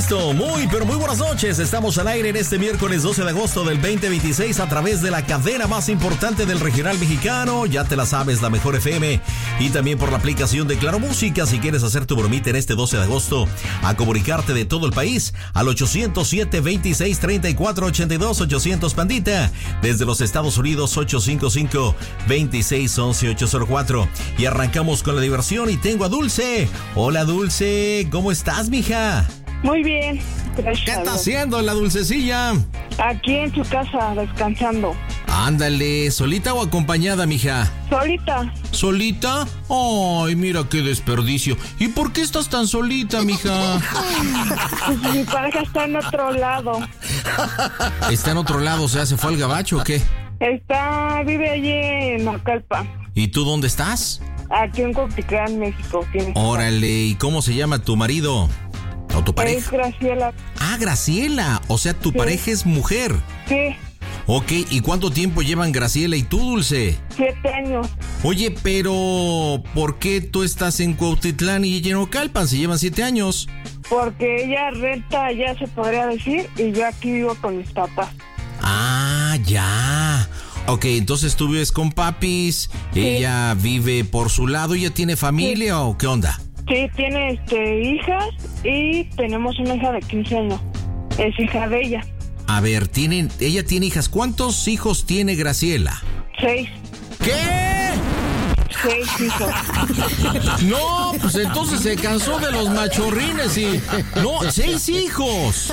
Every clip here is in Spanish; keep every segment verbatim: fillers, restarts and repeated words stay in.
listo. Muy, pero muy buenas noches. Estamos al aire en este miércoles doce de agosto del veinte veintiséis a través de la cadena más importante del regional mexicano. Ya te la sabes, la Mejor F M. Y también por la aplicación de Claro Música. Si quieres hacer tu bromita en este doce de agosto, a comunicarte de todo el país al ochocientos siete, veintiséis, treinta y cuatro, ochenta y dos, ochocientos Pandita. Desde los Estados Unidos, ochocientos cincuenta y cinco, veintiséis, once, ochocientos cuatro. Y arrancamos con la diversión y tengo a Dulce. Hola, Dulce. ¿Cómo estás, mija? Muy bien, gracias. ¿Qué está haciendo la Dulcecilla? Aquí en su casa, descansando. Ándale, ¿solita o acompañada, mija? Solita. ¿Solita? Ay, mira qué desperdicio. ¿Y por qué estás tan solita, mija? Pues mi pareja está en otro lado. ¿Está en otro lado? O sea, ¿se fue al gabacho o qué? Está, vive allí en Naucalpan. ¿Y tú dónde estás? Aquí en Cuautitlán, México. Órale, ¿y cómo se llama tu marido? ¿O tu pareja? Es Graciela. Ah, Graciela. O sea, tu sí. pareja es mujer. Sí. Ok, ¿y cuánto tiempo llevan Graciela y tú, Dulce? Siete años. Oye, pero ¿por qué tú estás en Cuautitlán y ella en Naucalpan? ¿Se llevan siete años? Porque ella renta allá, se podría decir, y yo aquí vivo con mis papás. Ah, ya. Ok, entonces tú vives con papis, sí. Ella vive por su lado, ¿ella tiene familia sí. o qué onda? Sí, tiene este, hijas y tenemos una hija de quince años. Es hija de ella. A ver, tienen, ella tiene hijas. ¿Cuántos hijos tiene Graciela? Seis. ¿Qué? Seis hijos. No, pues entonces se cansó de los machorrines y... No, seis hijos.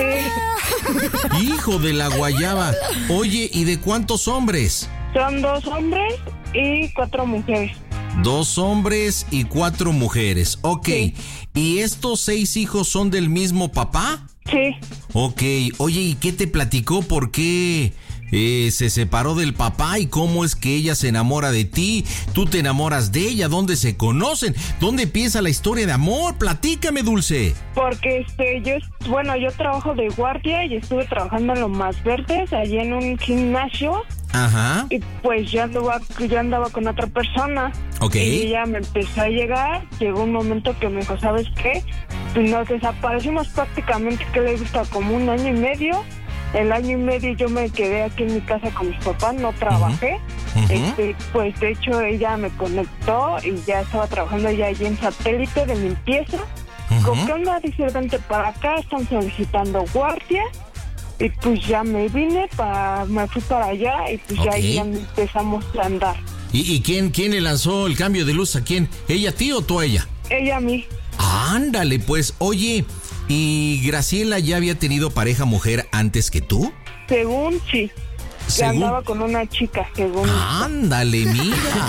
Sí. Hijo de la guayaba. Oye, ¿y de cuántos hombres? Son dos hombres y cuatro mujeres. Dos hombres y cuatro mujeres. Ok. Sí. ¿Y estos seis hijos son del mismo papá? Sí. Ok. Oye, ¿y qué te platicó? ¿Por qué eh, se separó del papá? ¿Y cómo es que ella se enamora de ti? ¿Tú te enamoras de ella? ¿Dónde se conocen? ¿Dónde empieza la historia de amor? Platícame, Dulce. Porque este, yo, bueno, yo trabajo de guardia y estuve trabajando en Lomas Verdes, allí en un gimnasio. Ajá. Y pues yo andaba, yo andaba con otra persona. Ok. Y ella me empezó a llegar. Llegó un momento que me dijo, ¿sabes qué? Pues nos desaparecimos prácticamente, que le gusta como un año y medio. El año y medio yo me quedé aquí en mi casa con mis papás, no trabajé. Uh-huh. Uh-huh. Este, pues de hecho ella me conectó y ya estaba trabajando ya allí en satélite de limpieza. Uh-huh. ¿Qué onda? Dice, vente para acá, están solicitando guardia. Y pues ya me vine, para, me fui para allá y pues okay. ya, ya empezamos a andar. ¿Y, y quién, quién le lanzó el cambio de luz a quién? ¿Ella a ti o tú a ella? Ella a mí. Ándale, pues, oye, ¿y Graciela ya había tenido pareja mujer antes que tú? Según sí. ¿Según? Andaba con una chica, según. Ándale, mija.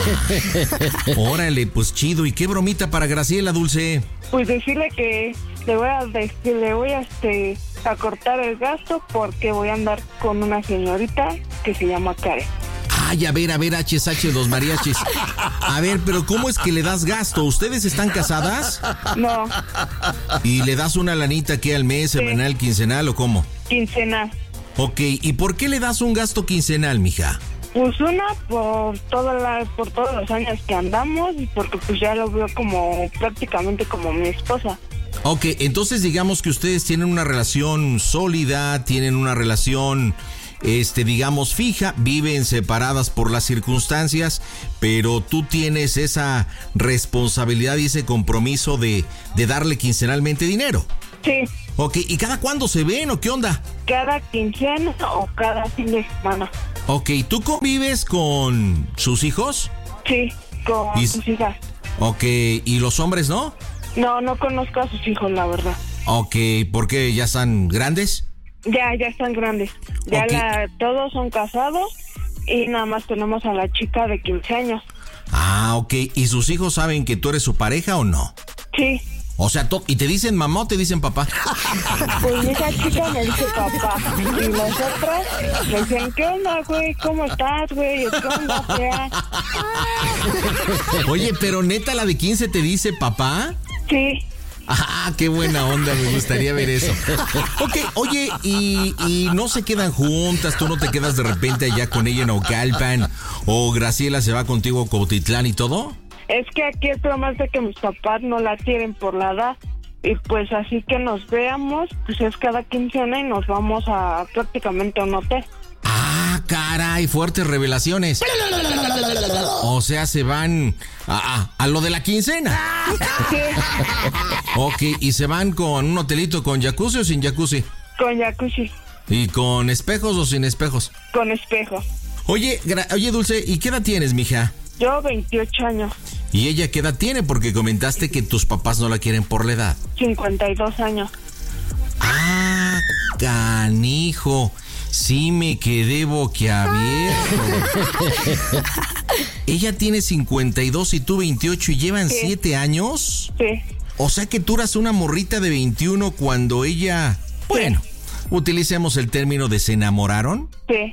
Órale, pues chido. ¿Y qué bromita para Graciela, Dulce? Pues decirle que le voy a, que le voy a, este, a cortar el gasto porque voy a andar con una señorita que se llama Karen. Ay, a ver, a ver, H S H, los mariachis. A ver, pero ¿cómo es que le das gasto? ¿Ustedes están casadas? No. ¿Y le das una lanita que al mes, sí. semanal, quincenal o cómo? Quincenal. Ok, ¿y por qué le das un gasto quincenal, mija? Pues una, por toda la, por todos los años que andamos y porque pues ya lo veo como, prácticamente como mi esposa. Ok, entonces digamos que ustedes tienen una relación sólida, tienen una relación, este, digamos, fija, viven separadas por las circunstancias, pero tú tienes esa responsabilidad y ese compromiso de, de darle quincenalmente dinero. Sí. Ok, ¿y cada cuándo se ven o qué onda? Cada quincena o cada fin de semana. Ok, ¿tú convives con sus hijos? Sí, con y, sus hijas. Ok, ¿y los hombres no? No, no conozco a sus hijos, la verdad. Ok, ¿por qué? ¿Ya están grandes? Ya, ya están grandes. Ya okay. la, todos son casados y nada más tenemos a la chica de quince años. Ah, ok. ¿Y sus hijos saben que tú eres su pareja o no? Sí. O sea, to- ¿y te dicen mamá o te dicen papá? Pues esa chica me dice papá. Y las otras me dicen, ¿qué onda, güey? ¿Cómo estás, güey? ¿Qué onda, fea? Oye, pero neta, ¿la de quince te dice papá? Sí. Ah, qué buena onda, me gustaría ver eso. Ok, oye, ¿y, y no se quedan juntas? ¿Tú no te quedas de repente allá con ella en Naucalpan? ¿O Graciela se va contigo a Cuautitlán y todo? Es que aquí el problema es de que mis papás no la quieren por la edad. Y pues así que nos veamos, pues es cada quincena y nos vamos a prácticamente a un hotel. Ah, caray, fuertes revelaciones. O sea, se van a, a, a lo de la quincena. Sí. Ok, ¿y se van con un hotelito con jacuzzi o sin jacuzzi? Con jacuzzi. ¿Y con espejos o sin espejos? Con espejo. Oye, gra- oye Dulce, ¿y qué edad tienes, mija? Yo veintiocho años. ¿Y ella qué edad tiene? Porque comentaste que tus papás no la quieren por la edad. cincuenta y dos años. Ah, canijo. Sí me quedé boquiabierto. Ella tiene cincuenta y dos y tú veintiocho y llevan Sí. siete años. Sí. O sea que tú eras una morrita de veintiuno cuando ella... Bueno, utilicemos el término de se enamoraron. Sí.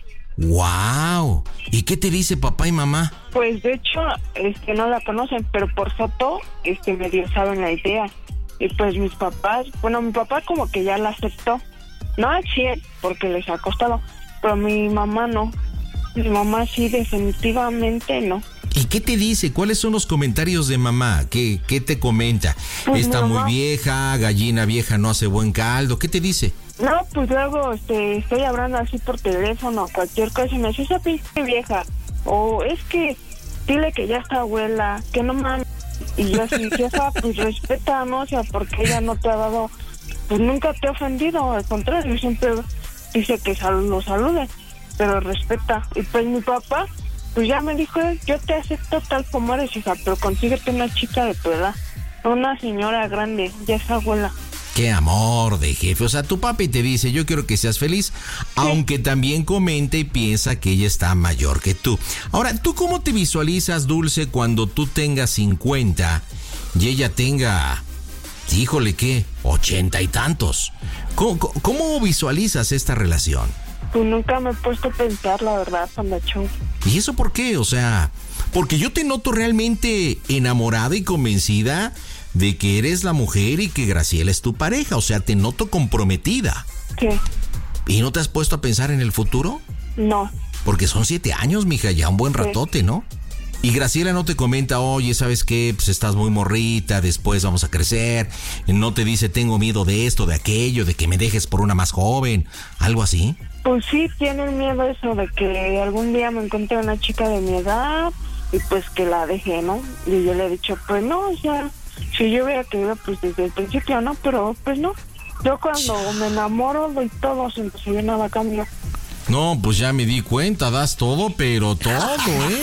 ¡Wow! ¿Y qué te dice papá y mamá? Pues de hecho, este, no la conocen, pero por foto, este, medio saben la idea. Y pues mis papás, bueno, mi papá como que ya la aceptó. No al cien, porque les ha costado, pero mi mamá no. Mi mamá sí, definitivamente no. ¿Y qué te dice? ¿Cuáles son los comentarios de mamá? ¿Qué, qué te comenta? Pues Está mi mamá- muy vieja, gallina vieja no hace buen caldo. ¿Qué te dice? No, pues luego este, estoy hablando así por teléfono, cualquier cosa, y me dice, esa pinche vieja. O es que, dile que ya está abuela, que no mames. Y yo así, jefa, pues respeta, ¿no? O sea, porque ella no te ha dado, pues nunca te ha ofendido, al contrario, siempre dice que sal- lo salude, pero respeta. Y pues mi papá, pues ya me dijo, yo te acepto tal como eres, hija, pero consíguete una chica de tu edad, una señora grande, ya es abuela. Qué amor de jefe. O sea, tu papi te dice, yo quiero que seas feliz, aunque también comenta y piensa que ella está mayor que tú. Ahora, ¿tú cómo te visualizas, Dulce, cuando tú tengas cincuenta y ella tenga, híjole, ¿qué? ochenta y tantos. ¿Cómo, cómo visualizas esta relación? Pues nunca me he puesto a pensar, la verdad, Pandacho. ¿Y eso por qué? O sea, porque yo te noto realmente enamorada y convencida de que eres la mujer y que Graciela es tu pareja. O sea, te noto comprometida. Sí. ¿Y no te has puesto a pensar en el futuro? No. Porque son siete años, mija, ya un buen ratote, ¿no? Y Graciela no te comenta, oye, ¿sabes qué? Pues estás muy morrita, después vamos a crecer. No te dice, tengo miedo de esto, de aquello, de que me dejes por una más joven. ¿Algo así? Pues sí, tienen miedo eso de que algún día me encuentre una chica de mi edad y pues que la deje, ¿no? Y yo le he dicho, pues no, o sea, si yo hubiera querido, pues desde el principio, ¿no? Pero pues no. Yo cuando me enamoro doy todo, sin que yo nada cambio. No, pues ya me di cuenta, das todo, pero todo, ¿eh?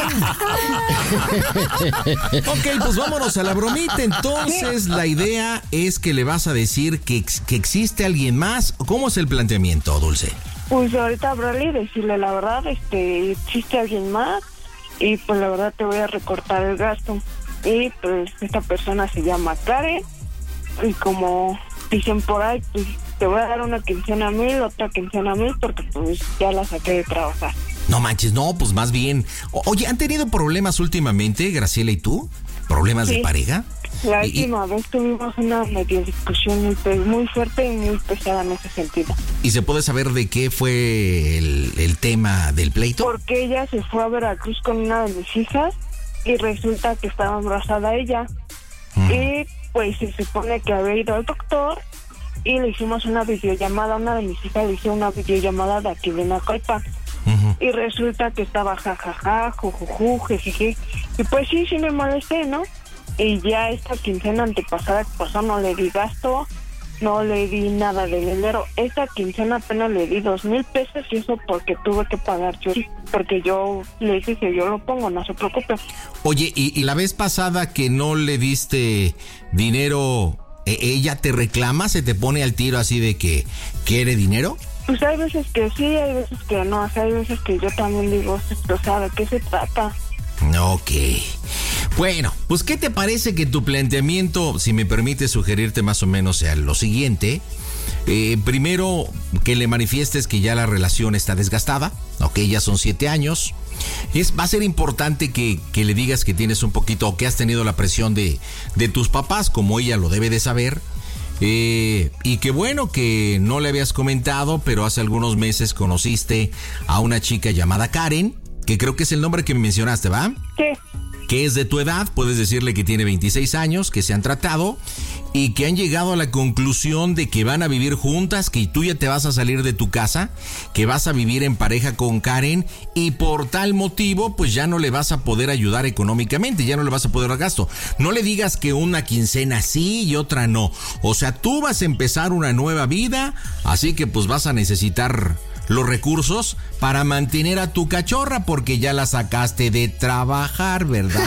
Ok, pues vámonos a la bromita. Entonces, la idea es que le vas a decir que, ex- que existe alguien más. ¿Cómo es el planteamiento, Dulce? Pues ahorita hablarle y decirle la verdad, este, existe alguien más y pues la verdad te voy a recortar el gasto. Y pues esta persona se llama Karen y como dicen por ahí, pues te voy a dar una quincena a mil, otra quincena a mil porque pues ya la saqué de trabajar. No manches, no, pues más bien. O- Oye, ¿han tenido problemas últimamente, Graciela y tú? ¿Problemas Sí. de pareja? La Y- y- última vez tuvimos una medio discusión muy, pe- muy fuerte y muy pesada en ese sentido. ¿Y se puede saber de qué fue el, el tema del pleito? Porque ella se fue a Veracruz con una de mis hijas y resulta que estaba embarazada ella. Mm. Y pues se supone que había ido al doctor y le hicimos una videollamada. Una de mis hijas le hizo una videollamada de aquí de Nacoipa. Ujú. Y resulta que estaba jajaja, jujuju, jejeje. Y pues sí, sí me molesté, ¿no? Y ya esta quincena antepasada que pasó no le di gasto, no le di nada de dinero. Esta quincena apenas le di dos mil pesos y eso porque tuve que pagar yo. Porque yo le dije que yo lo pongo, no se preocupe. Oye, y, y la vez pasada que no le diste dinero, ¿e- ¿ella te reclama? ¿Se te pone al tiro así de que quiere dinero? Pues hay veces que sí, hay veces que no. O sea, hay veces que yo también digo, o sea, ¿de qué se trata? Ok. Bueno, pues ¿qué te parece que tu planteamiento, si me permite sugerirte más o menos, sea lo siguiente? Eh, primero, que le manifiestes que ya la relación está desgastada, ok, ya son siete años. Es, va a ser importante que, que le digas que tienes un poquito, o que has tenido la presión de, de tus papás, como ella lo debe de saber. Eh, y que bueno, que no le habías comentado, pero hace algunos meses conociste a una chica llamada Karen, que creo que es el nombre que me mencionaste, ¿va? Sí. Que es de tu edad, puedes decirle que tiene veintiséis años, que se han tratado y que han llegado a la conclusión de que van a vivir juntas, que tú ya te vas a salir de tu casa, que vas a vivir en pareja con Karen y por tal motivo pues ya no le vas a poder ayudar económicamente, ya no le vas a poder dar gasto. No le digas que una quincena sí y otra no. O sea, tú vas a empezar una nueva vida, así que pues vas a necesitar los recursos para mantener a tu cachorra porque ya la sacaste de trabajar, ¿verdad?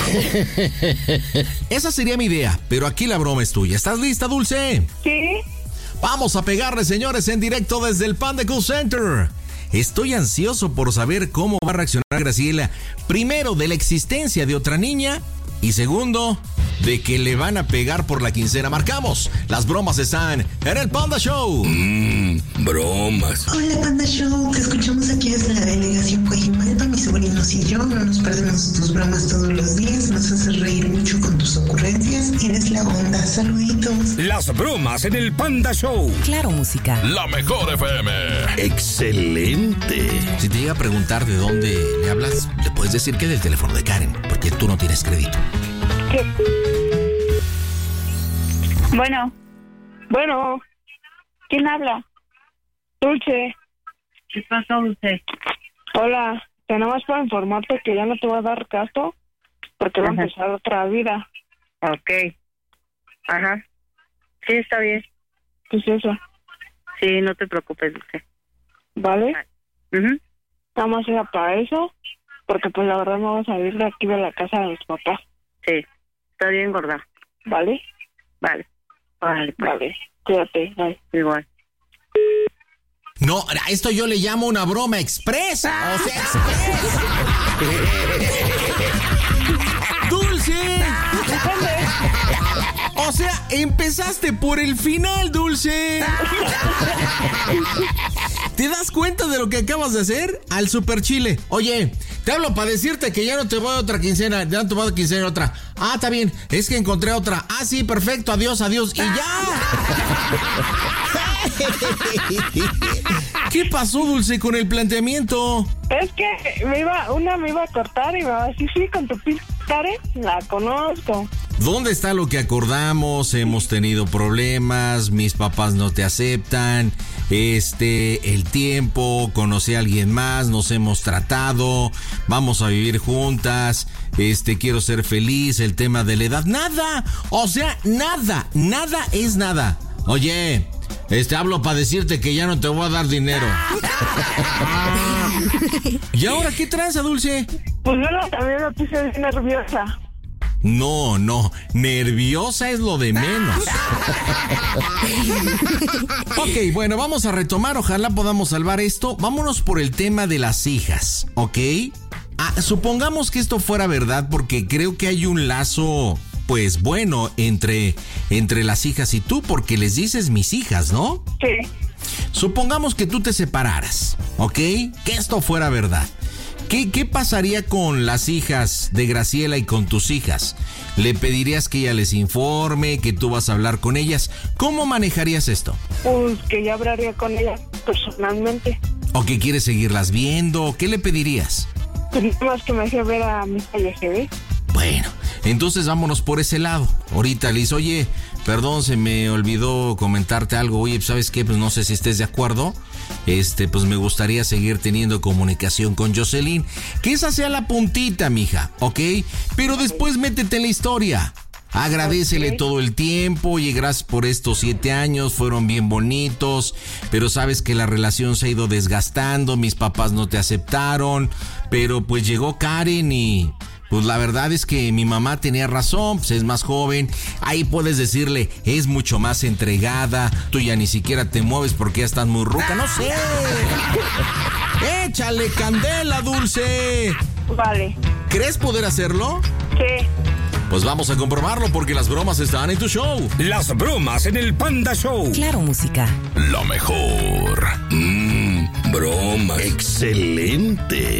Esa sería mi idea, pero aquí la broma es tuya. ¿Estás lista, Dulce? Sí. Vamos a pegarle, señores, en directo desde el Panda Cool Center. Estoy ansioso por saber cómo va a reaccionar Graciela. Primero, de la existencia de otra niña. Y segundo, de que le van a pegar por la quincena. Marcamos. Las bromas están en el Panda Show. Mmm, bromas. Hola, Panda Show. Te escuchamos aquí desde la delegación Coajimalpa. Mis sobrinos y yo no nos perdemos tus bromas todos los días. Nos haces reír mucho con tus ocurrencias. Eres la onda. Saluditos. Las bromas en el Panda Show. Claro, música. La mejor F M. Excelente. Si te llega a preguntar de dónde le hablas, le puedes decir que del teléfono de Karen, porque tú no tienes crédito. ¿Qué? Bueno. Bueno. ¿Quién habla? Dulce. ¿Qué pasó, Dulce? Hola. Tenemos para informarte que ya no te voy a dar gasto porque va a empezar otra vida. Ok. Ajá. Sí, está bien. ¿Qué es eso? Sí, no te preocupes, Dulce. ¿Vale? Uh-huh. Nada más era para eso, porque pues la verdad no vamos a ir de aquí de la casa de mis papás. Sí. Está bien, gorda. ¿Vale? Vale. Vale, pues. Vale. Cuídate. Bye. Igual. No, a esto yo le llamo una broma expresa. O sea, expresa. ¡Dulce! O sea, empezaste por el final, Dulce. ¿Te das cuenta de lo que acabas de hacer? Al super chile. Oye, te hablo para decirte que ya no te voy a otra quincena. Ya no te voy a quincena otra. Ah, está bien. Es que encontré otra. Ah, sí, perfecto. Adiós, adiós. Y ya. ¿Qué pasó, Dulce, con el planteamiento? Es que me iba, una me iba a cortar y me va a decir, sí, con tu pinche Karen, la conozco. ¿Dónde está lo que acordamos? Hemos tenido problemas, mis papás no te aceptan, este, el tiempo, conocí a alguien más, nos hemos tratado, vamos a vivir juntas, este, quiero ser feliz, el tema de la edad, nada, o sea, nada, nada es nada. Oye, este, hablo para decirte que ya no te voy a dar dinero. ¿Y ahora qué tranza, Dulce? Pues yo también me puse bien nerviosa. No, no, nerviosa es lo de menos. Ok, bueno, vamos a retomar, ojalá podamos salvar esto. Vámonos por el tema de las hijas, ¿ok? Ah, supongamos que esto fuera verdad porque creo que hay un lazo, pues bueno, entre, entre las hijas y tú, porque les dices mis hijas, ¿no? Sí. Supongamos que tú te separaras, ¿ok? Que esto fuera verdad. ¿Qué, ¿Qué pasaría con las hijas de Graciela y con tus hijas? ¿Le pedirías que ella les informe, que tú vas a hablar con ellas? ¿Cómo manejarías esto? Pues que ya hablaría con ellas personalmente. ¿O que quieres seguirlas viendo? ¿Qué le pedirías? Pues nada más que me hacía ver a mi hija y se ve. Bueno, entonces vámonos por ese lado. Ahorita le dices, oye, perdón, se me olvidó comentarte algo. Oye, ¿sabes qué? Pues no sé si estés de acuerdo. Este, pues me gustaría seguir teniendo comunicación con Jocelyn. Que esa sea la puntita, mija, ¿ok? Pero después métete en la historia. Agradécele okay. todo el tiempo. Oye, gracias por estos siete años, fueron bien bonitos, pero sabes que la relación se ha ido desgastando, mis papás no te aceptaron, pero pues llegó Karen y... pues la verdad es que mi mamá tenía razón, pues es más joven. Ahí puedes decirle, es mucho más entregada. Tú ya ni siquiera te mueves porque ya estás muy ruca, no sé. Échale candela, Dulce. Vale. ¿Crees poder hacerlo? Sí. Pues vamos a comprobarlo porque las bromas están en tu show. Las bromas en el Panda Show. Claro, música. Lo mejor. Mmm, broma. Excelente.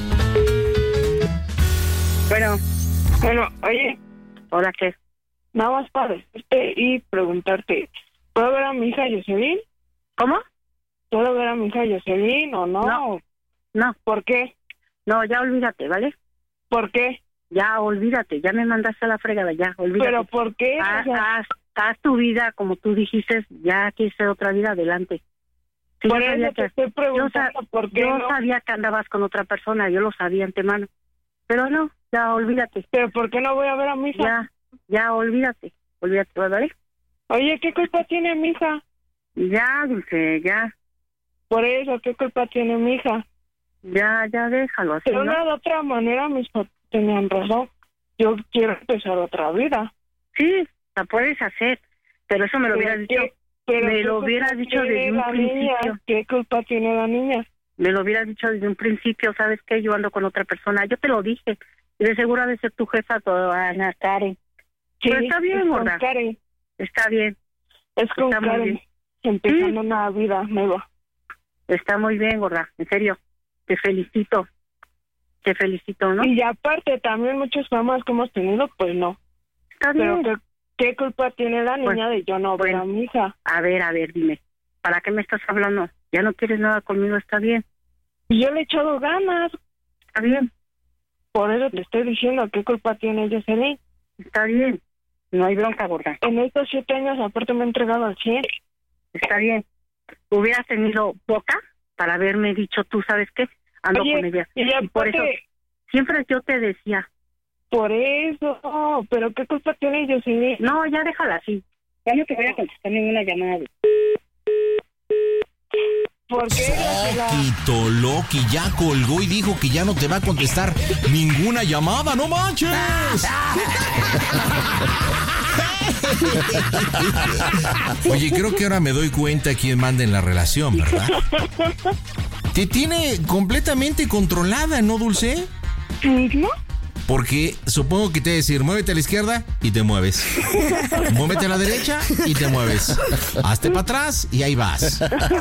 Bueno, bueno, oye, ¿ahora qué? Nada más para decirte y preguntarte, ¿puedo ver a mi hija Jocelyn? ¿Cómo? ¿Puedo ver a mi hija Jocelyn o no? No, no. ¿Por qué? No, ya olvídate, ¿vale? ¿Por qué? Ya olvídate, ya me mandaste a la fregada, ya, olvídate. ¿Pero por qué? Ah, o sea... haz tu vida como tú dijiste, ya quise otra vida, adelante. Sí, por yo eso te que, estoy preguntando yo, por qué yo no. sabía que andabas con otra persona, yo lo sabía antemano. Pero no, ya olvídate. ¿Pero por qué no voy a ver a mi hija? Ya, ya olvídate, olvídate, ¿vale? Oye, ¿qué culpa tiene mi hija? Ya, Dulce, ya, Por eso, ¿qué culpa tiene mi hija? ya, ya déjalo así, Pero ¿no? no, de otra manera mis papás tenían razón. Yo quiero empezar otra vida. Sí, la puedes hacer, pero eso me lo hubieras dicho, ¿Qué- pero me qué lo culpa hubieras dicho tiene desde un la niña? principio. ¿Qué culpa tiene la niña? Me lo hubieras dicho desde un principio, ¿sabes qué? Yo ando con otra persona, yo te lo dije, y de seguro ha de ser tu jefa, toda Ana Karen. Sí, Pero está bien, es con gorda. Karen. Está bien, Es con Está muy Karen. bien. Empezando Sí. una vida nueva. está muy bien, gorda, en serio, te felicito, te felicito, ¿no? Y aparte, también muchos famas que hemos tenido, pues no. Está Pero bien. ¿qué, qué culpa tiene la niña Bueno, de yo no ver bueno. a mi hija? A ver, a ver, dime, ¿para qué me estás hablando? ¿Ya no quieres nada conmigo? Está bien, Y yo le he echado ganas. está bien, Por eso te estoy diciendo, ¿qué culpa tiene Jocelyn? está bien, no hay bronca, gorda, En estos siete años, aparte, me he entregado al cien. está bien. Hubieras tenido boca para haberme dicho, tú sabes qué, ando Oye, con ella. y Y por eso, aparte, siempre yo te decía, por eso, pero ¿qué culpa tiene Jocelyn? no, ya déjala así, ya no te voy a contestar ninguna llamada. ¿Por qué? Graciela? Loquito, Loki, ya colgó y dijo que ya no te va a contestar ninguna llamada, ¡no manches! Oye, creo que ahora me doy cuenta quién manda en la relación, ¿verdad? Te tiene completamente controlada, ¿no, Dulce? ¿Mismo? Porque supongo que te va a decir, muévete a la izquierda y te mueves. Muévete a la derecha y te mueves. Hazte para atrás y ahí vas.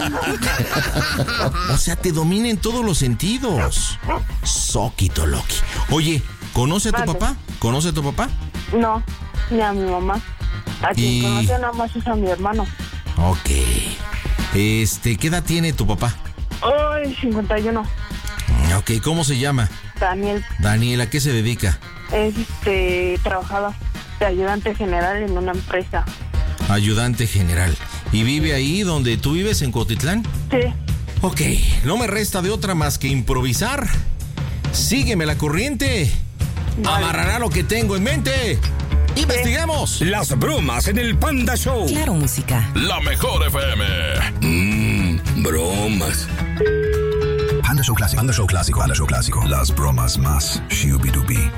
O sea, te domina en todos los sentidos. Soquito Loki. Oye, ¿conoce a tu Vale. papá? ¿Conoce a tu papá? No, ni a mi mamá. A quien Y- conoce nada más es a mi hermano. Ok. Este, ¿qué edad tiene tu papá? Ay, cincuenta y uno. Ok, ¿cómo se llama? Daniel Daniel, ¿a qué se dedica? es este trabajador de ayudante general en una empresa. Ayudante general. ¿Y vive ahí donde tú vives, en Cotitlán? Sí. Ok, no me resta de otra más que improvisar. Sígueme la corriente. Amarrará lo que tengo en mente. ¡Investigamos! Las bromas en el Panda Show. Claro, música. La mejor F M. Mmm, bromas. Panda Show Clásico. Panda Show Clásico. Panda Show Clásico. Las bromas más Shooby-Dooby.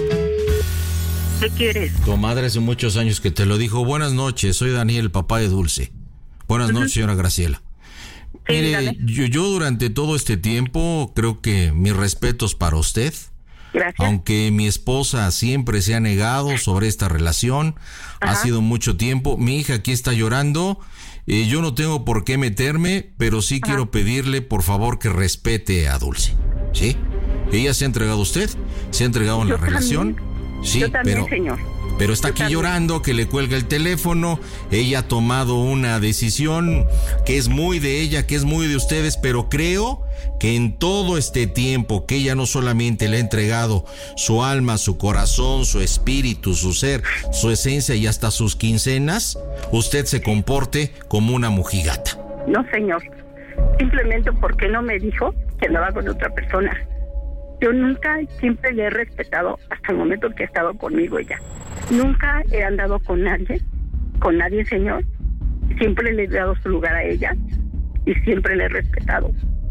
¿Qué quieres? Tu madre hace muchos años que te lo dijo. Buenas noches, soy Daniel, papá de Dulce. Buenas noches, señora Graciela. Sí, Mire, dígame. yo, yo durante todo este tiempo creo que mis respetos para usted. Gracias. Aunque mi esposa siempre se ha negado sobre esta relación, ha Ajá. sido mucho tiempo. Mi hija aquí está llorando. Eh, yo no tengo por qué meterme, pero sí quiero pedirle, por favor, que respete a Dulce. ¿Sí? Ella se ha entregado a usted, se ha entregado en Yo la relación. también. Sí, Yo también, pero, señor. pero está Yo aquí también. llorando, que le cuelga el teléfono. Ella ha tomado una decisión que es muy de ella, que es muy de ustedes, pero creo que en todo este tiempo que ella no solamente le ha entregado su alma, su corazón, su espíritu, su ser, su esencia y hasta sus quincenas, usted se comporte como una mujigata. No, señor. Simplemente porque no me dijo que andaba con otra persona. Yo nunca, siempre le he respetado hasta el momento que ha estado conmigo ella. Nunca he andado con nadie, con nadie, señor. Siempre le he dado su lugar a ella y siempre le he respetado.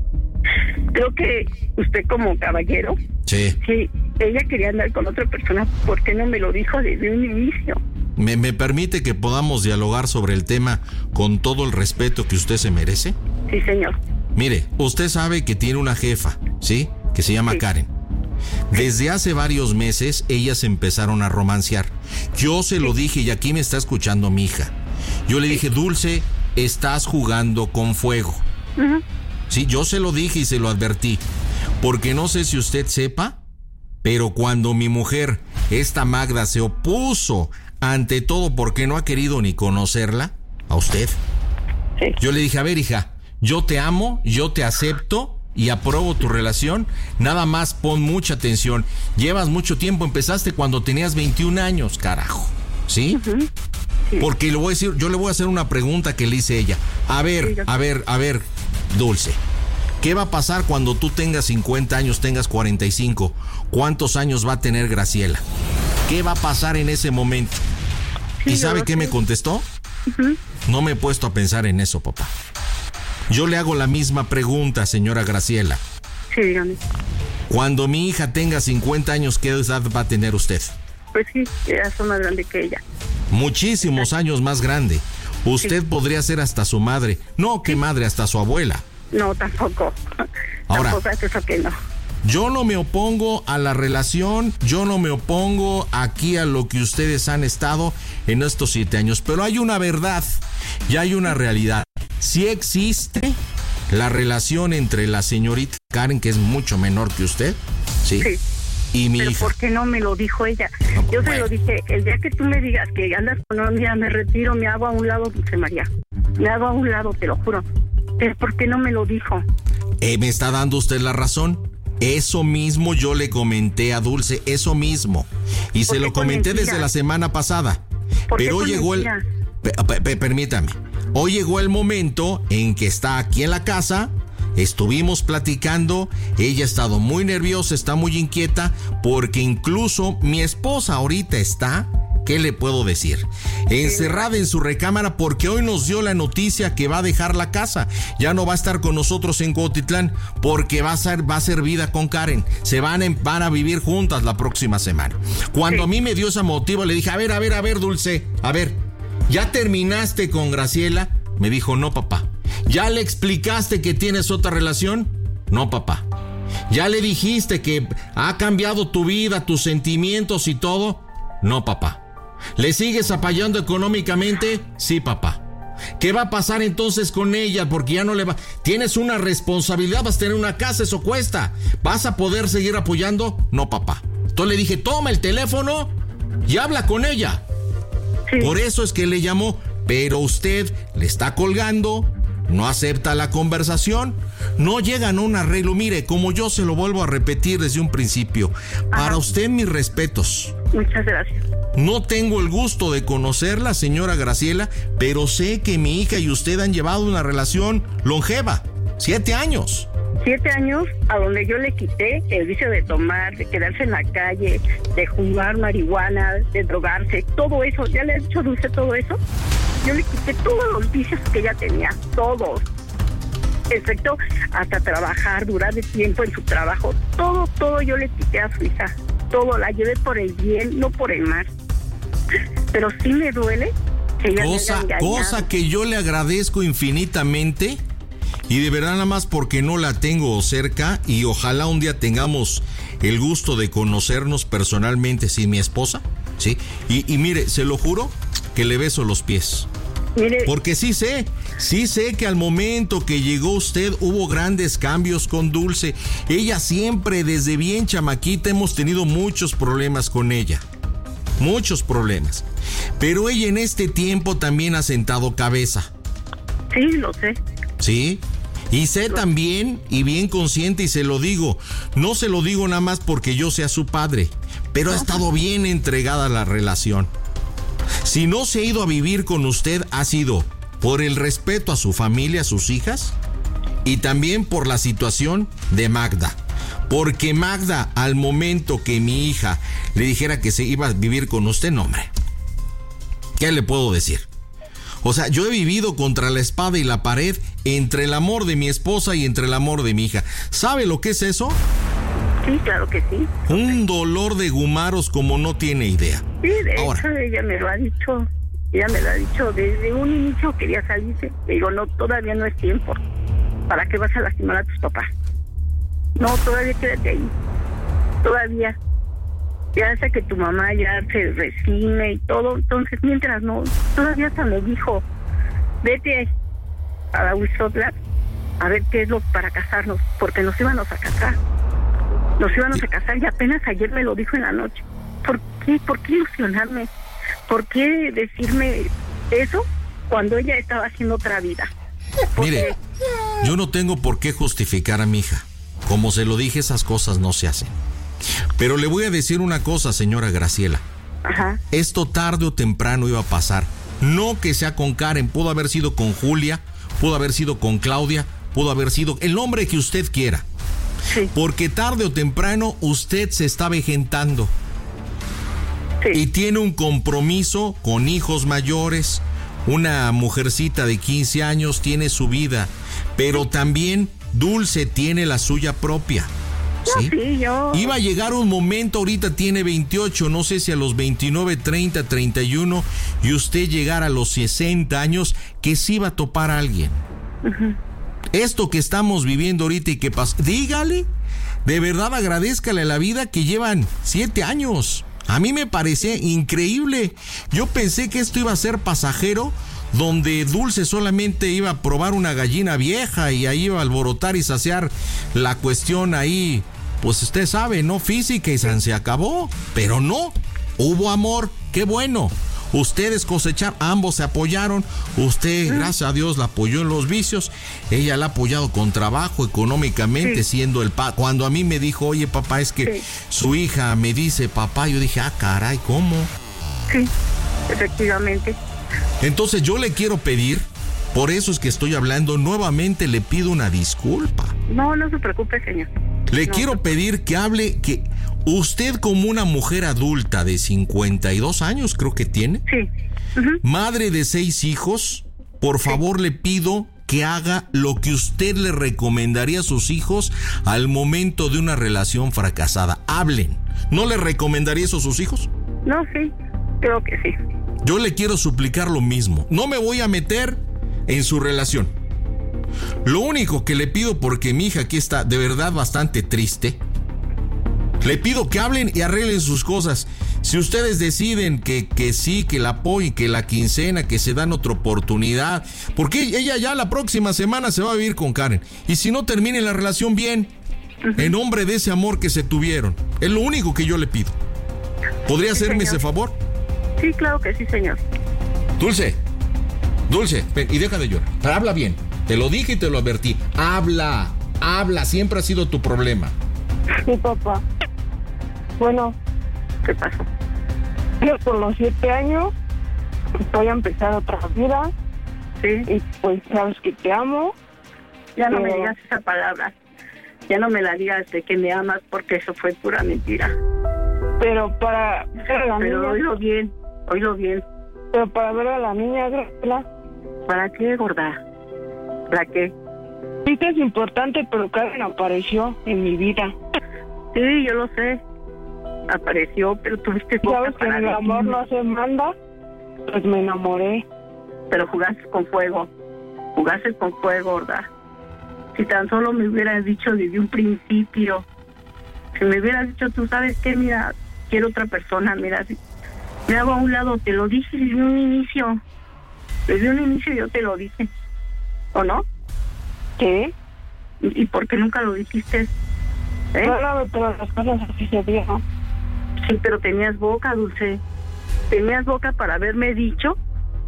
Creo que usted como caballero, Sí. si ella quería andar con otra persona, ¿por qué no me lo dijo desde un inicio? ¿Me, me permite que podamos dialogar sobre el tema con todo el respeto que usted se merece? Sí, señor. Mire, usted sabe que tiene una jefa, ¿sí? Que se llama Sí. Karen. Desde hace varios meses ellas empezaron a romancear. Yo se lo dije y aquí me está escuchando mi hija. Yo le dije, Dulce, estás jugando con fuego. Ujú. Sí, yo se lo dije y se lo advertí. Porque no sé si usted sepa, pero cuando mi mujer, esta Magda, se opuso ante todo porque no ha querido ni conocerla, a usted, Sí. yo le dije, a ver, hija, yo te amo, yo te acepto y apruebo tu relación, nada más pon mucha atención. Llevas mucho tiempo, empezaste cuando tenías veintiún años, carajo, ¿sí? Sí. Porque le voy a decir, yo le voy a hacer una pregunta que le hice ella. A ver, Sí, yo- a ver, a ver, Dulce. ¿Qué va a pasar cuando tú tengas cincuenta años, tengas cuarenta y cinco? ¿Cuántos años va a tener Graciela? ¿Qué va a pasar en ese momento? Sí, ¿Y yo sabe lo qué sé. me contestó? Ujú. No me he puesto a pensar en eso, papá. Yo le hago la misma pregunta, señora Graciela. Sí, dígame. Cuando mi hija tenga cincuenta años, ¿qué edad va a tener usted? Pues sí, ya soy más grande que ella. Muchísimos años más grande. Usted podría ser hasta su madre. No, que madre, hasta su abuela. No, tampoco. Ahora. Tampoco es eso que no. Yo no me opongo a la relación, yo no me opongo aquí a lo que ustedes han estado en estos siete años, pero hay una verdad y hay una realidad. Sí existe la relación entre la señorita Karen, que es mucho menor que usted, ¿sí? Sí. Y mi Pero hija. ¿por qué no me lo dijo ella? No, Yo se bueno. lo dije, el día que tú me digas que andas con un día me retiro, me hago a un lado, Dulce María. Me hago a un lado, te lo juro. Pero ¿por qué no me lo dijo? Eh, me está dando usted la razón. Eso mismo yo le comenté a Dulce, eso mismo. Y se ¿Por lo qué con comenté mentiras? desde la semana pasada. ¿Por qué Pero hoy con llegó el... mentiras? Pe- pe- pe- permítame. Hoy llegó el momento en que está aquí en la casa. Estuvimos platicando, ella ha estado muy nerviosa, está muy inquieta, porque incluso mi esposa ahorita está, ¿qué le puedo decir? Encerrada en su recámara porque hoy nos dio la noticia que va a dejar la casa. Ya no va a estar con nosotros en Cuautitlán porque va a ser, va a ser vida con Karen. Se van a, van a vivir juntas la próxima semana. Cuando Sí. a mí me dio esa motivo, le dije, a ver, a ver, a ver, Dulce, a ver, ¿ya terminaste con Graciela? Me dijo, no, papá. ¿Ya le explicaste que tienes otra relación? No, papá. ¿Ya le dijiste que ha cambiado tu vida, tus sentimientos y todo? No, papá. ¿Le sigues apoyando económicamente? Sí, papá. ¿Qué va a pasar entonces con ella? Porque ya no le va... Tienes una responsabilidad, vas a tener una casa, eso cuesta. ¿Vas a poder seguir apoyando? No, papá. Entonces le dije, toma el teléfono y habla con ella. Sí. Por eso es que le llamó, pero usted le está colgando, no acepta la conversación, no llegan a un arreglo. Mire, como yo se lo vuelvo a repetir desde un principio, para Ajá. usted mis respetos. Muchas gracias. No tengo el gusto de conocerla, señora Graciela, pero sé que mi hija y usted han llevado una relación longeva, siete años. Siete años a donde yo le quité el vicio de tomar, de quedarse en la calle, de jugar marihuana, de drogarse, todo eso. ¿Ya le he dicho, Dulce, todo eso? Yo le quité todos los vicios que ella tenía, todos. Excepto hasta trabajar, durar de tiempo en su trabajo. Todo, todo yo le quité a su hija. Todo, la llevé por el bien, no por el mal. Pero sí me duele que ella me haya Cosa, engañado. cosa que yo le agradezco infinitamente. Y de verdad nada más porque no la tengo cerca y ojalá un día tengamos el gusto de conocernos personalmente, sí, mi esposa, sí. Y, y mire, se lo juro que le beso los pies. Mire, Porque sí sé, sí sé que al momento que llegó usted hubo grandes cambios con Dulce. Ella siempre, desde bien chamaquita, hemos tenido muchos problemas con ella. Muchos problemas. Pero ella en este tiempo también ha sentado cabeza. sí, lo sé. ¿Sí? Y sé también, y bien consciente, y se lo digo, no se lo digo nada más porque yo sea su padre, pero ha estado bien entregada a la relación. Si no se ha ido a vivir con usted, ha sido por el respeto a su familia, a sus hijas, y también por la situación de Magda. Porque Magda, al momento que mi hija le dijera que se iba a vivir con usted, no, hombre, ¿qué le puedo decir? O sea, yo he vivido contra la espada y la pared entre el amor de mi esposa y entre el amor de mi hija. ¿Sabe lo que es eso? Sí, claro que sí. Un dolor de gumaros como no tiene idea. Sí, de Ahora. hecho, ella me lo ha dicho. Ella me lo ha dicho. Desde un inicio quería salirse. Le digo, no, todavía no es tiempo. ¿Para qué vas a lastimar a tus papás? No, todavía quédate ahí. Todavía. Ya hasta que tu mamá ya se resigne y todo. Entonces, mientras no, todavía hasta me dijo, vete a la Huizotla a ver qué es lo para casarnos, porque nos íbamos a casar. Nos íbamos a casar y apenas ayer me lo dijo en la noche. ¿Por qué? ¿Por qué ilusionarme? ¿Por qué decirme eso cuando ella estaba haciendo otra vida? Porque, Mire, yo no tengo por qué justificar a mi hija. Como se lo dije, esas cosas no se hacen. Pero le voy a decir una cosa, señora Graciela. ajá, Esto tarde o temprano iba a pasar. No que sea con Karen, pudo haber sido con Julia, pudo haber sido con Claudia, pudo haber sido el nombre que usted quiera. Sí. Porque tarde o temprano usted se está vejentando. Sí. Y tiene un compromiso con hijos mayores, una mujercita de quince años tiene su vida, pero también Dulce tiene la suya propia. ¿Sí? No, sí, yo... Iba a llegar un momento, ahorita tiene veintiocho, no sé si a los veintinueve, treinta, treinta y uno, y usted llegara a los sesenta años, que sí iba a topar a alguien. Uh-huh. Esto que estamos viviendo ahorita y que pasa, dígale, de verdad agradézcale a la vida que llevan siete años. A mí me parecía increíble. Yo pensé que esto iba a ser pasajero, donde Dulce solamente iba a probar una gallina vieja y ahí iba a alborotar y saciar la cuestión ahí, pues usted sabe, ¿no? Física, y se acabó. Pero no, hubo amor, qué bueno. Ustedes cosecharon, ambos se apoyaron. Usted, gracias a Dios, la apoyó en los vicios. Ella la ha apoyado con trabajo, económicamente, sí. Siendo el papá. Cuando a mí me dijo, oye, papá, es que sí. Su hija me dice, papá, yo dije, ah, caray, ¿cómo? Sí, efectivamente. Entonces yo le quiero pedir, por eso es que estoy hablando, nuevamente le pido una disculpa. No, no se preocupe, señor. Le no, quiero no. pedir que hable, que usted como una mujer adulta de cincuenta y dos años, creo que tiene. Sí. Uh-huh. Madre de seis hijos, por favor, sí. Le pido que haga lo que usted le recomendaría a sus hijos al momento de una relación fracasada. Hablen. ¿No le recomendaría eso a sus hijos? No, sí, creo que sí. Yo le quiero suplicar lo mismo. No me voy a meter en su relación. Lo único que le pido, porque mi hija aquí está de verdad bastante triste, le pido que hablen y arreglen sus cosas. Si ustedes deciden que, que sí, que la apoyen, que la quincena, que se dan otra oportunidad, porque ella ya la próxima semana se va a vivir con Karen. Y si no, terminen la relación bien, en nombre de ese amor que se tuvieron. Es lo único que yo le pido. ¿Podría sí, hacerme señor. Ese favor? Sí, claro que sí, señor. Dulce, Dulce, ven y deja de llorar. Pero habla bien. Te lo dije y te lo advertí. Habla, habla. Siempre ha sido tu problema. Sí, papá. Bueno, ¿qué pasó? Yo por los siete años voy a empezar otra vida. Sí. Y pues sabes que te amo. Ya no pero... me digas esa palabra. Ya no me la digas de que me amas, porque eso fue pura mentira. Pero para ver a la Pero niña... oílo bien, oílo bien. Pero para ver a la niña, ¿verdad? ¿Para qué, gorda? ¿Para qué? Sí que es importante, pero Karen apareció en mi vida. Sí, yo lo sé. Apareció, pero tuviste boca ¿sabes para que el amor no se manda? Pues me enamoré. Pero jugaste con fuego. Jugaste con fuego, gorda. Si tan solo me hubieras dicho desde un principio... Si me hubieras dicho, tú sabes qué, mira, quiero otra persona, mira, me hago a un lado, te lo dije desde un inicio. Desde un inicio yo te lo dije. ¿O no? ¿Qué? ¿Y, y por qué nunca lo dijiste? ¿Eh? Claro, pero las cosas así se dieron. Sí, pero tenías boca, Dulce. Tenías boca para haberme dicho,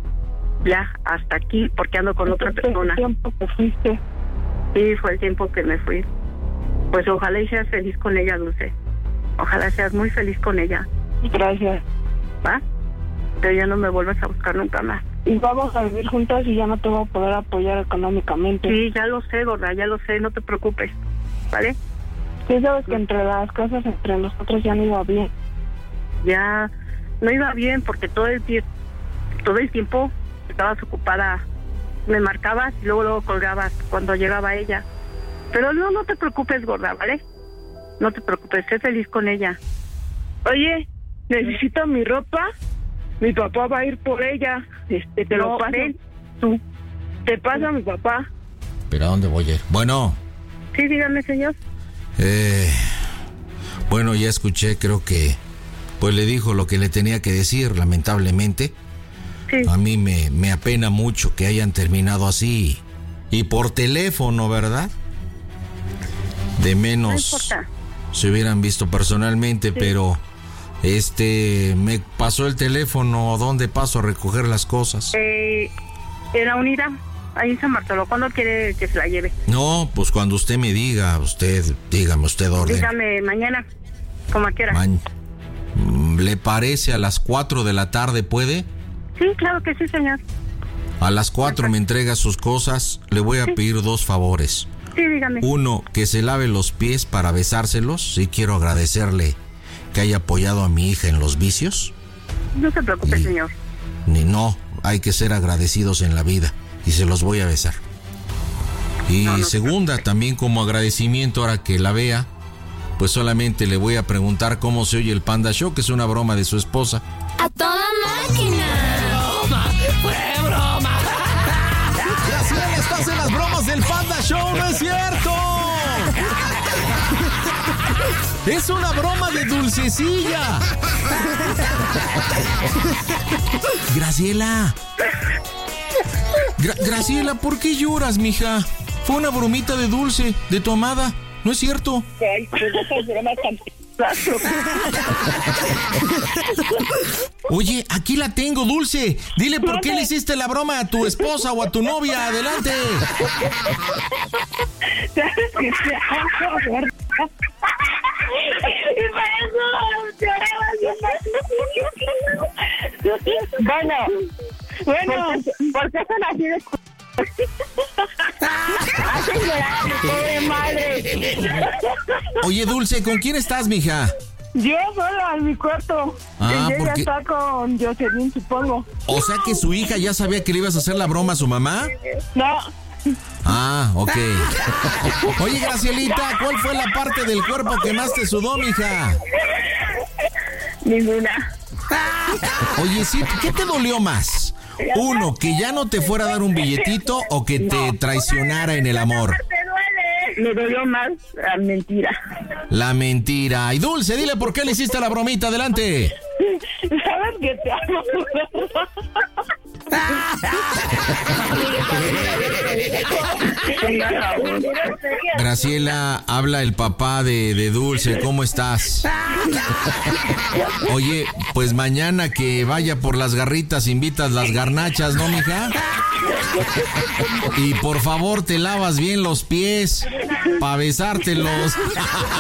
ya, hasta aquí, porque ando con otra persona. ¿Fue el tiempo que fuiste? Sí, fue el tiempo que me fui. Pues ojalá y seas feliz con ella, Dulce. Ojalá seas muy feliz con ella. Gracias. ¿Va? Pero ya no me vuelvas a buscar nunca más. Y vamos a vivir juntas y ya no te voy a poder apoyar económicamente. Sí, ya lo sé, gorda, ya lo sé, no te preocupes. ¿Vale? Sí, sabes que entre las cosas, entre nosotros ya no iba bien. Ya no iba bien porque todo el tiempo, todo el tiempo estabas ocupada. Me marcabas y luego luego colgabas cuando llegaba ella. Pero no, no te preocupes, gorda, ¿vale? No te preocupes, sé feliz con ella. Oye, necesito mi ropa. Mi papá va a ir por ella. Este, te no, lo paso. Ven. Tú. Te pasa mi papá. ¿Pero a dónde voy a ir? Bueno. Sí, dígame, señor. Eh, bueno, ya escuché, creo que... Pues le dijo lo que le tenía que decir, lamentablemente. Sí. A mí me, me apena mucho que hayan terminado así. Y por teléfono, ¿verdad? De menos no se hubieran visto personalmente, sí. Pero este me pasó el teléfono. ¿Dónde paso a recoger las cosas? Eh, en la unidad, ahí en San Bartolo. ¿Cuándo quiere que se la lleve? No, pues cuando usted me diga, usted, dígame, usted orden. Dígame mañana, como quiera. Ma- ¿Le parece a las cuatro de la tarde, puede? Sí, claro que sí, señor. A las cuatro me entrega sus cosas. Le voy a Sí. pedir dos favores. Sí, dígame. Uno, que se lave los pies para besárselos. Sí, quiero agradecerle que haya apoyado a mi hija en los vicios. No se preocupe, Y- señor. Ni no, hay que ser agradecidos en la vida. Y se los voy a besar. Y No, no se segunda, también como agradecimiento, ahora que la vea, pues solamente le voy a preguntar cómo se oye el Panda Show, que es una broma de su esposa. ¡A toda máquina! Graciela, estás en las bromas del Panda Show, ¿no es cierto? Es una broma de dulcecilla. Graciela. Gra- Graciela, ¿por qué lloras, mija? Fue una bromita de dulce, de tu amada, ¿no es cierto? Ay, pues esas bromas tan... Oye, aquí la tengo, Dulce. Dile por qué le hiciste la broma a tu esposa o a tu novia. Adelante. ¿Sabes que te amo, verdad? Y por eso lloraba. Bueno, bueno, ¿por qué son así de... Hacen llorar, mi pobre madre. Oye, Dulce, ¿con quién estás, mija? Yo sola en mi cuarto. Ah, y ella porque- está con Jocelyn, supongo. O sea que su hija ya sabía que le ibas a hacer la broma a su mamá. No, Ah, ok. Oye, Gracielita, ¿cuál fue la parte del cuerpo que más te sudó, mija? Ninguna. Oye, sí, ¿qué te dolió más? Uno, que ya no te fuera a dar un billetito o que te traicionara en el amor. Me dolió más la mentira. La mentira. Y Dulce, dile por qué le hiciste la bromita. Adelante. sabes que te amo. Graciela, habla el papá de, de Dulce. ¿Cómo estás? Oye, pues mañana que vaya por las garritas, invitas las garnachas, ¿no, mija? Y por favor te lavas bien los pies para besártelos.